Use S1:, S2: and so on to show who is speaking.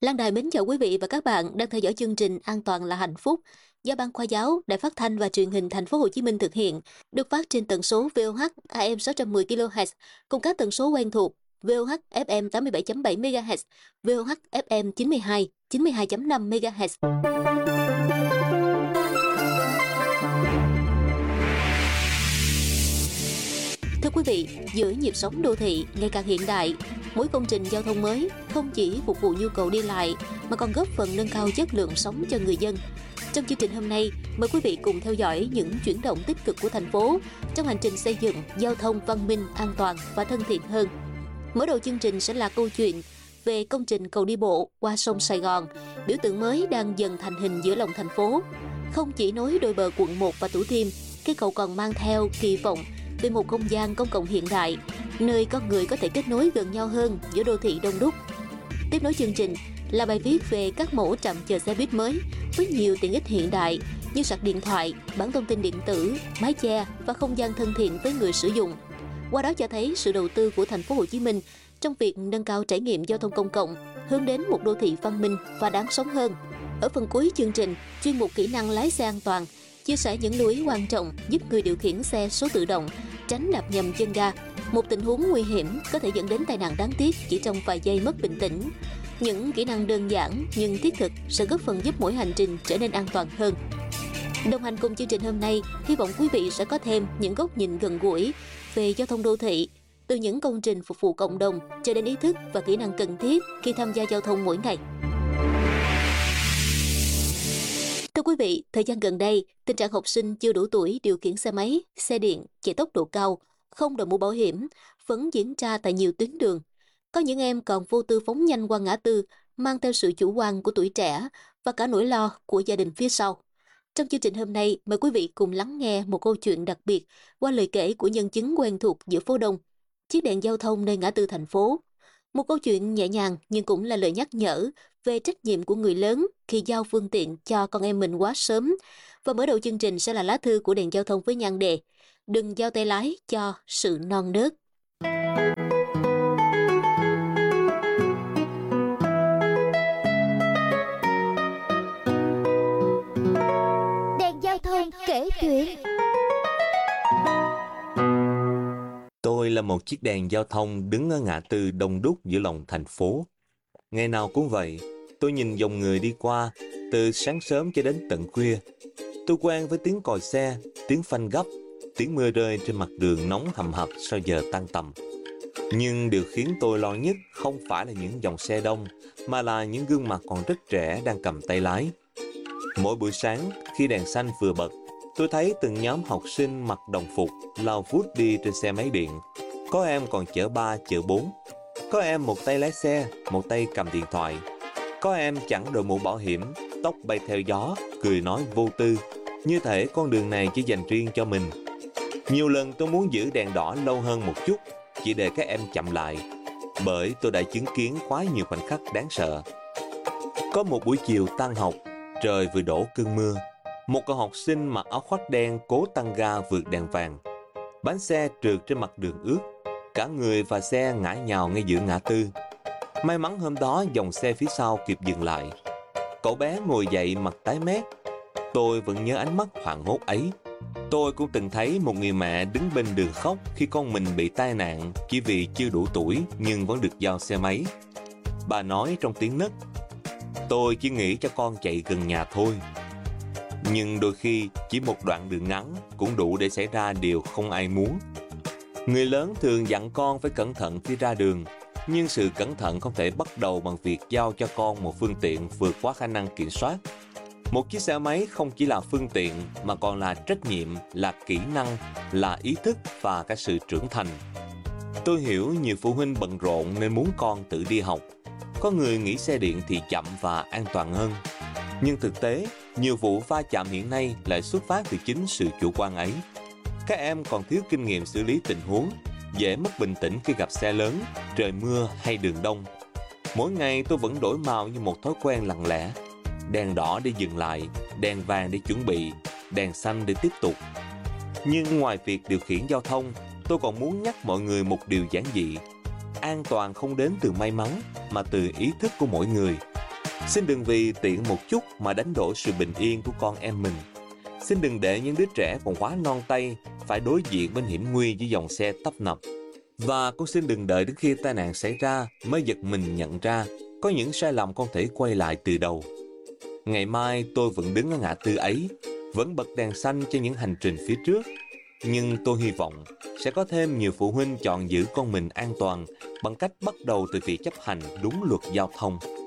S1: Lan Đài mến chào quý vị và các bạn đang theo dõi chương trình An toàn là hạnh phúc do Ban Khoa giáo, Đài Phát thanh và Truyền hình Thành phố Hồ Chí Minh thực hiện, được phát trên tần số VOH AM 610 kHz cùng các tần số quen thuộc VOH FM 87.7 MHz, VOH FM 92.5 MHz. Thưa quý vị, giữa nhịp sống đô thị ngày càng hiện đại, mỗi công trình giao thông mới không chỉ phục vụ nhu cầu đi lại mà còn góp phần nâng cao chất lượng sống cho người dân. Trong chương trình hôm nay, mời quý vị cùng theo dõi những chuyển động tích cực của thành phố trong hành trình xây dựng giao thông văn minh, an toàn và thân thiện hơn. Mở đầu chương trình sẽ là câu chuyện về công trình cầu đi bộ qua sông Sài Gòn, biểu tượng mới đang dần thành hình giữa lòng thành phố. Không chỉ nối đôi bờ quận 1 và Thủ Thiêm, cây cầu còn mang theo kỳ vọng về một không gian công cộng hiện đại, nơi con người có thể kết nối gần nhau hơn giữa đô thị đông đúc. Tiếp nối chương trình là bài viết về các mẫu trạm chờ xe buýt mới với nhiều tiện ích hiện đại như sạc điện thoại, bản thông tin điện tử, mái che và không gian thân thiện với người sử dụng. Qua đó cho thấy sự đầu tư của thành phố Hồ Chí Minh trong việc nâng cao trải nghiệm giao thông công cộng, hướng đến một đô thị văn minh và đáng sống hơn. Ở phần cuối chương trình, chuyên mục kỹ năng lái xe an toàn chia sẻ những lưu ý quan trọng giúp người điều khiển xe số tự động tránh đạp nhầm chân ga, một tình huống nguy hiểm có thể dẫn đến tai nạn đáng tiếc chỉ trong vài giây mất bình tĩnh. Những kỹ năng đơn giản nhưng thiết thực sẽ góp phần giúp mỗi hành trình trở nên an toàn hơn. Đồng hành cùng chương trình hôm nay, hy vọng quý vị sẽ có thêm những góc nhìn gần gũi về giao thông đô thị, từ những công trình phục vụ cộng đồng cho đến ý thức và kỹ năng cần thiết khi tham gia giao thông mỗi ngày. Thưa quý vị, thời gian gần đây, tình trạng học sinh chưa đủ tuổi điều khiển xe máy, xe điện, chạy tốc độ cao, không đội mũ bảo hiểm vẫn diễn ra tại nhiều tuyến đường. Có những em còn vô tư phóng nhanh qua ngã tư, mang theo sự chủ quan của tuổi trẻ và cả nỗi lo của gia đình phía sau. Trong chương trình hôm nay, mời quý vị cùng lắng nghe một câu chuyện đặc biệt qua lời kể của nhân chứng quen thuộc giữa phố đông, chiếc đèn giao thông nơi ngã tư thành phố. Một câu chuyện nhẹ nhàng nhưng cũng là lời nhắc nhở về trách nhiệm của người lớn khi giao phương tiện cho con em mình quá sớm. Và mở đầu chương trình sẽ là lá thư của đèn giao thông với nhan đề "Đừng giao tay lái cho sự non nớt".
S2: Đèn giao thông kể chuyện.
S3: Tôi là một chiếc đèn giao thông đứng ở ngã tư đông đúc giữa lòng thành phố. Ngày nào cũng vậy, tôi nhìn dòng người đi qua, từ sáng sớm cho đến tận khuya. Tôi quen với tiếng còi xe, tiếng phanh gấp, tiếng mưa rơi trên mặt đường nóng hầm hập sau giờ tan tầm. Nhưng điều khiến tôi lo nhất không phải là những dòng xe đông, mà là những gương mặt còn rất trẻ đang cầm tay lái. Mỗi buổi sáng, khi đèn xanh vừa bật, tôi thấy từng nhóm học sinh mặc đồng phục lao vút đi trên xe máy điện. Có em còn chở 3, chở 4. Có em một tay lái xe, một tay cầm điện thoại. Có em chẳng đội mũ bảo hiểm, tóc bay theo gió, cười nói vô tư, như thể con đường này chỉ dành riêng cho mình. Nhiều lần tôi muốn giữ đèn đỏ lâu hơn một chút, chỉ để các em chậm lại, bởi tôi đã chứng kiến quá nhiều khoảnh khắc đáng sợ. Có một buổi chiều tan học, trời vừa đổ cơn mưa. Một cậu học sinh mặc áo khoác đen cố tăng ga vượt đèn vàng. Bánh xe trượt trên mặt đường ướt, cả người và xe ngã nhào ngay giữa ngã tư. May mắn hôm đó dòng xe phía sau kịp dừng lại. Cậu bé ngồi dậy mặt tái mét. Tôi vẫn nhớ ánh mắt hoảng hốt ấy. Tôi cũng từng thấy một người mẹ đứng bên đường khóc khi con mình bị tai nạn chỉ vì chưa đủ tuổi nhưng vẫn được giao xe máy. Bà nói trong tiếng nấc: "Tôi chỉ nghĩ cho con chạy gần nhà thôi." Nhưng đôi khi chỉ một đoạn đường ngắn cũng đủ để xảy ra điều không ai muốn. Người lớn thường dặn con phải cẩn thận khi ra đường, nhưng sự cẩn thận không thể bắt đầu bằng việc giao cho con một phương tiện vượt quá khả năng kiểm soát. Một chiếc xe máy không chỉ là phương tiện mà còn là trách nhiệm, là kỹ năng, là ý thức và cả sự trưởng thành. Tôi hiểu nhiều phụ huynh bận rộn nên muốn con tự đi học. Có người nghĩ xe điện thì chậm và an toàn hơn. Nhưng thực tế, nhiều vụ va chạm hiện nay lại xuất phát từ chính sự chủ quan ấy. Các em còn thiếu kinh nghiệm xử lý tình huống, dễ mất bình tĩnh khi gặp xe lớn, trời mưa hay đường đông. Mỗi ngày tôi vẫn đổi màu như một thói quen lặng lẽ. Đèn đỏ để dừng lại, đèn vàng để chuẩn bị, đèn xanh để tiếp tục. Nhưng ngoài việc điều khiển giao thông, tôi còn muốn nhắc mọi người một điều giản dị. An toàn không đến từ may mắn, mà từ ý thức của mỗi người. Xin đừng vì tiện một chút mà đánh đổi sự bình yên của con em mình. Xin đừng để những đứa trẻ còn quá non tay phải đối diện bên hiểm nguy với dòng xe tấp nập. Và con xin đừng đợi đến khi tai nạn xảy ra mới giật mình nhận ra có những sai lầm con thể quay lại từ đầu. Ngày mai tôi vẫn đứng ở ngã tư ấy, vẫn bật đèn xanh cho những hành trình phía trước. Nhưng tôi hy vọng sẽ có thêm nhiều phụ huynh chọn giữ con mình an toàn bằng cách bắt đầu từ việc chấp hành đúng luật giao thông.